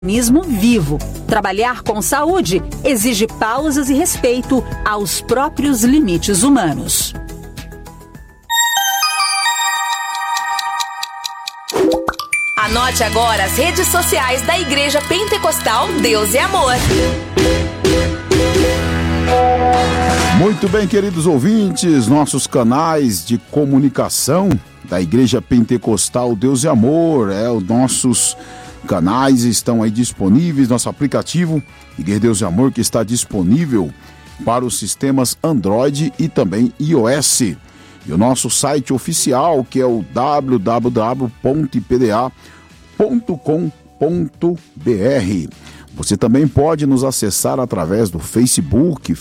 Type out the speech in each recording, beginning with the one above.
organismo vivo. Trabalhar com saúde exige pausas e respeito aos próprios limites humanos. Anote agora as redes sociais da Igreja Pentecostal Deus é Amor. Muito bem, queridos ouvintes, nossos canais de comunicação da Igreja Pentecostal Deus é Amor, os nossos canais estão aí disponíveis, nosso aplicativo Igreja Deus é Amor, que está disponível para os sistemas Android e também iOS. E o nosso site oficial, que é o www.ipda.com.br. Você também pode nos acessar através do Facebook,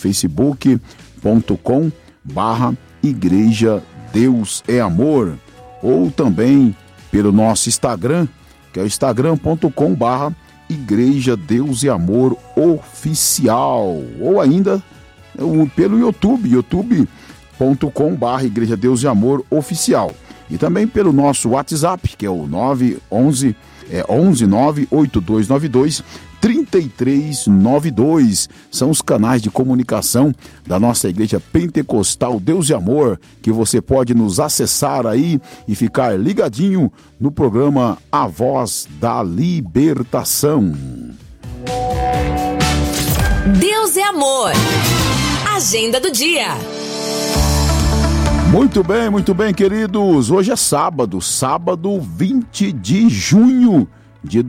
facebook.com/Igreja Deus é Amor, ou também pelo nosso Instagram, que é o instagram.com/Igreja Deus é Amor Oficial, ou ainda pelo YouTube, youtube.com/Igreja Deus é Amor Oficial, e também pelo nosso WhatsApp, que é o 11 98292 3392. São os canais de comunicação da nossa Igreja Pentecostal Deus e Amor, que você pode nos acessar aí e ficar ligadinho no programa A Voz da Libertação. Deus é Amor. Agenda do dia. Muito bem, queridos. Hoje é sábado 20 de junho de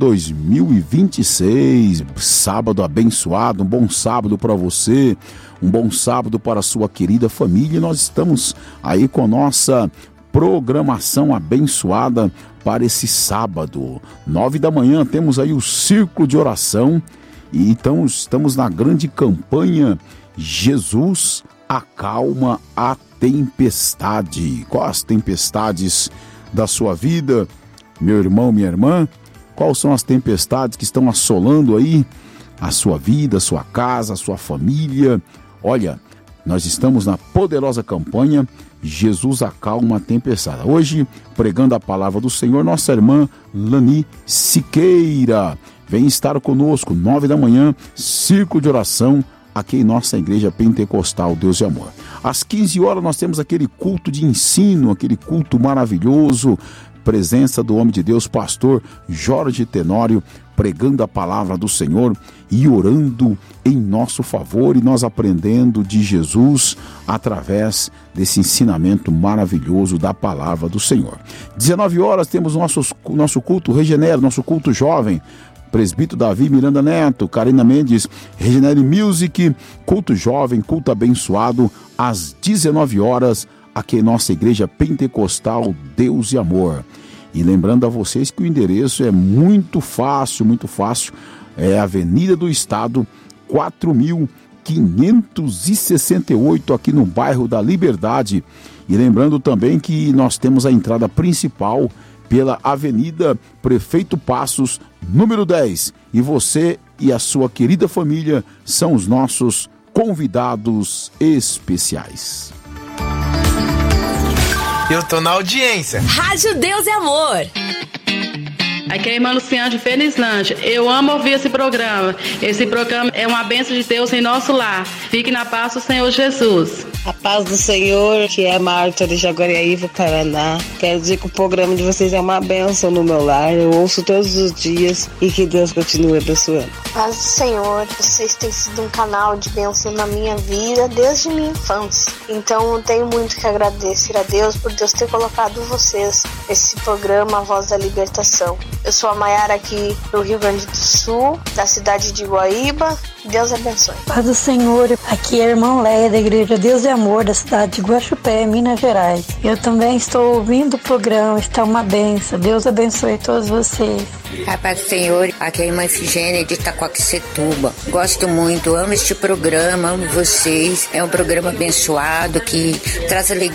2026, sábado abençoado, um bom sábado para você, um bom sábado para a sua querida família. Nós estamos aí com a nossa programação abençoada para esse sábado, 9 da manhã, temos aí o círculo de oração, e então estamos na grande campanha Jesus acalma a tempestade. Quais as tempestades da sua vida, meu irmão, minha irmã? Quais são as tempestades que estão assolando aí a sua vida, a sua casa, a sua família? Olha, nós estamos na poderosa campanha Jesus acalma a tempestade. Hoje, pregando a palavra do Senhor, nossa irmã Lani Siqueira vem estar conosco, 9 da manhã, círculo de oração, aqui em nossa Igreja Pentecostal Deus e Amor. Às 15 horas nós temos aquele culto de ensino, aquele culto maravilhoso, presença do homem de Deus, pastor Jorge Tenório, pregando a palavra do Senhor e orando em nosso favor, e nós aprendendo de Jesus através desse ensinamento maravilhoso da palavra do Senhor. 19 horas temos nosso culto Regenera, nosso culto jovem, presbítero Davi Miranda Neto, Karina Mendes, Regenere Music, culto jovem, culto abençoado, às 19 horas, aqui em nossa Igreja Pentecostal Deus e Amor. E lembrando a vocês que o endereço é muito fácil, é Avenida do Estado, 4.568, aqui no bairro da Liberdade. E lembrando também que nós temos a entrada principal pela Avenida Prefeito Passos, número 10. E você e a sua querida família são os nossos convidados especiais. Eu tô na audiência. Rádio Deus é Amor. Aqui é a irmã Luciana de Felislândia. Eu amo ouvir esse programa. Esse programa é uma bênção de Deus em nosso lar. Fique na paz do Senhor Jesus. A paz do Senhor, que é a Marta de Jaguariaíva, Paraná. Quero dizer que o programa de vocês é uma bênção no meu lar. Eu ouço todos os dias e que Deus continue abençoando. Paz do Senhor, vocês têm sido um canal de bênção na minha vida desde minha infância. Então eu tenho muito que agradecer a Deus por Deus ter colocado vocês nesse programa A Voz da Libertação. Eu sou a Maiara aqui do Rio Grande do Sul, da cidade de Guaíba. Deus abençoe. Paz do Senhor, aqui é a irmã Leia da Igreja Deus é Amor, da cidade de Guaxupé, Minas Gerais. Eu também estou ouvindo o programa, está uma benção. Deus abençoe todos vocês. A paz do Senhor, aqui é a irmã Efigênia de Itaquaquecetuba. Gosto muito, amo este programa, amo vocês. É um programa abençoado que traz alegria